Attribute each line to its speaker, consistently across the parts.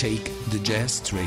Speaker 1: Take the Jazz Train.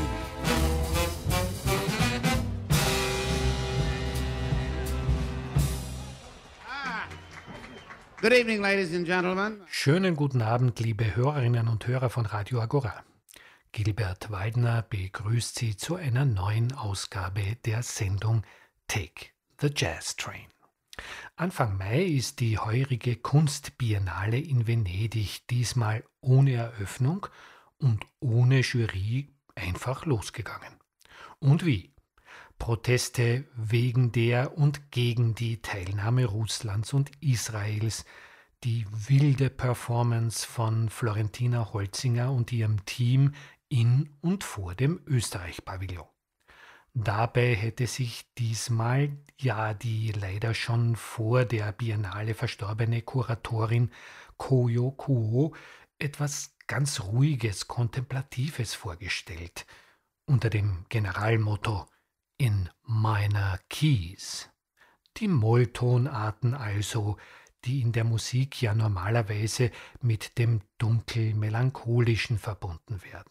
Speaker 2: Good evening, ladies and gentlemen.
Speaker 3: Schönen guten Abend, liebe Hörerinnen und Hörer von Radio Agora. Gilbert Waldner begrüßt Sie zu einer neuen Ausgabe der Sendung Take the Jazz Train. Anfang Mai ist die heurige Kunstbiennale in Venedig diesmal ohne Eröffnung und ohne Jury einfach losgegangen. Und wie? Proteste wegen der und gegen die Teilnahme Russlands und Israels, die wilde Performance von Florentina Holzinger und ihrem Team in und vor dem Österreich-Pavillon. Dabei hätte sich diesmal ja die leider schon vor der Biennale verstorbene Kuratorin Koyo Kuo etwas ganz Ruhiges, Kontemplatives vorgestellt, unter dem Generalmotto In minor keys. Die Molltonarten also, die in der Musik ja normalerweise mit dem dunkel-melancholischen verbunden werden.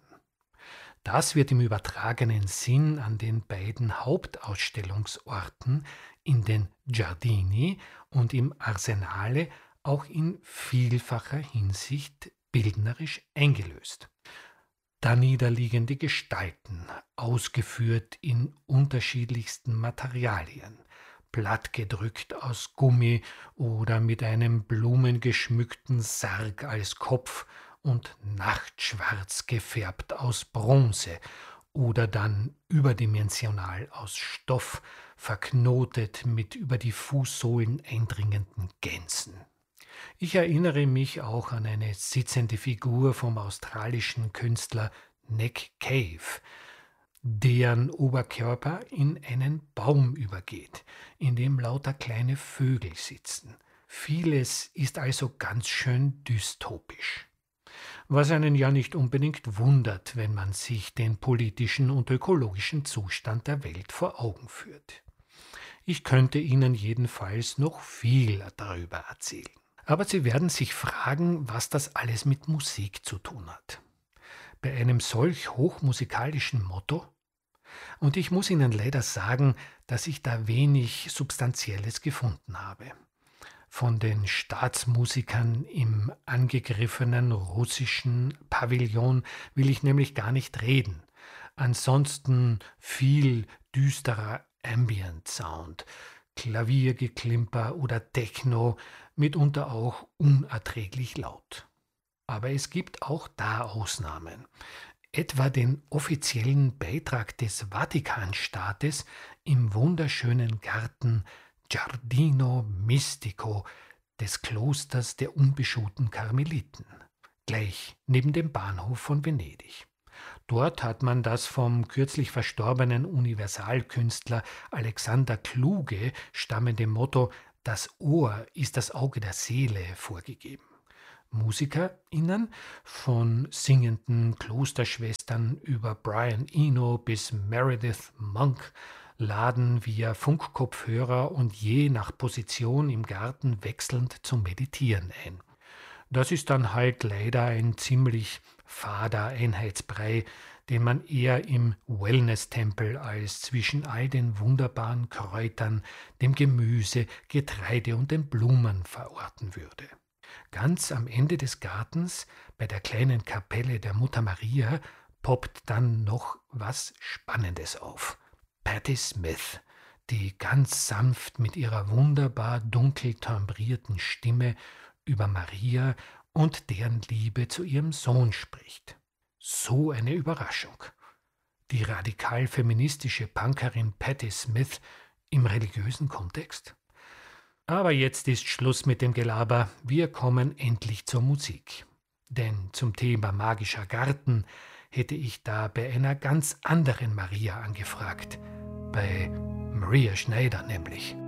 Speaker 3: Das wird im übertragenen Sinn an den beiden Hauptausstellungsorten in den Giardini und im Arsenale auch in vielfacher Hinsicht bildnerisch eingelöst. Daniederliegende Gestalten, ausgeführt in unterschiedlichsten Materialien, plattgedrückt aus Gummi oder mit einem blumengeschmückten Sarg als Kopf und nachtschwarz gefärbt aus Bronze oder dann überdimensional aus Stoff, verknotet mit über die Fußsohlen eindringenden Gänsen. Ich erinnere mich auch an eine sitzende Figur vom australischen Künstler Nick Cave, deren Oberkörper in einen Baum übergeht, in dem lauter kleine Vögel sitzen. Vieles ist also ganz schön dystopisch. Was einen ja nicht unbedingt wundert, wenn man sich den politischen und ökologischen Zustand der Welt vor Augen führt. Ich könnte Ihnen jedenfalls noch viel darüber erzählen. Aber Sie werden sich fragen, was das alles mit Musik zu tun hat. Bei einem solch hochmusikalischen Motto? Und ich muss Ihnen leider sagen, dass ich da wenig Substanzielles gefunden habe. Von den Staatsmusikern im angegriffenen russischen Pavillon will ich nämlich gar nicht reden. Ansonsten viel düsterer Ambient Sound, Klaviergeklimper oder Techno, mitunter auch unerträglich laut. Aber es gibt auch da Ausnahmen. Etwa den offiziellen Beitrag des Vatikanstaates im wunderschönen Garten Giardino Mistico des Klosters der unbeschuhten Karmeliten, gleich neben dem Bahnhof von Venedig. Dort hat man das vom kürzlich verstorbenen Universalkünstler Alexander Kluge stammende Motto „Das Ohr ist das Auge der Seele“ vorgegeben. MusikerInnen, von singenden Klosterschwestern über Brian Eno bis Meredith Monk, laden via Funkkopfhörer und je nach Position im Garten wechselnd zum Meditieren ein. Das ist dann halt leider ein ziemlich fader Einheitsbrei, den man eher im Wellness-Tempel als zwischen all den wunderbaren Kräutern, dem Gemüse, Getreide und den Blumen verorten würde. Ganz am Ende des Gartens, bei der kleinen Kapelle der Mutter Maria, poppt dann noch was Spannendes auf. Patti Smith, die ganz sanft mit ihrer wunderbar dunkel timbrierten Stimme über Maria und deren Liebe zu ihrem Sohn spricht. So eine Überraschung. Die radikal feministische Punkerin Patti Smith im religiösen Kontext? Aber jetzt ist Schluss mit dem Gelaber, wir kommen endlich zur Musik. Denn zum Thema magischer Garten hätte ich da bei einer ganz anderen Maria angefragt, bei Maria Schneider nämlich.